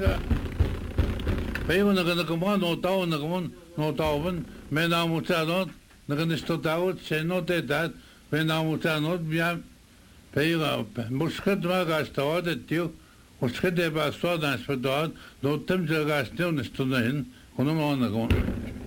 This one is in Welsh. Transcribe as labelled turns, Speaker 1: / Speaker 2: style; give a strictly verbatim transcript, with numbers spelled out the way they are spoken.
Speaker 1: Peigo na gana kamo no tao na kamo no tao ban me na mucha no na gana sto tao che no te dat me na mucha no bia peigo muskhat ma gastao de tio muskhat de ba so dan spadad no tem ja gastao na sto na hin kono ma na kamo